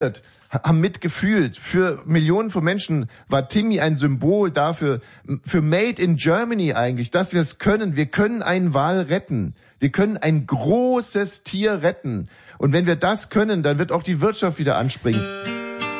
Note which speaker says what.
Speaker 1: haben mitgefühlt. Für Millionen von Menschen war Timmy ein Symbol dafür, für Made in Germany eigentlich, dass wir es können. Wir können einen Wal retten. Wir können ein großes Tier retten. Und wenn wir das können, dann wird auch die Wirtschaft wieder anspringen.